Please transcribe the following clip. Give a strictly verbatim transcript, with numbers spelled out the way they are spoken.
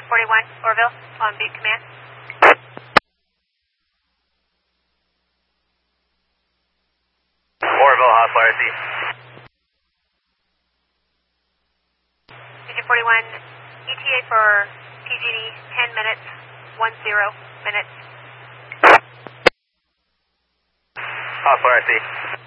Agent forty-one, Orville, on beat command. Orville, hostile R C. Agent forty-one, E T A for P G D, ten minutes, one zero minutes. Hostile R C.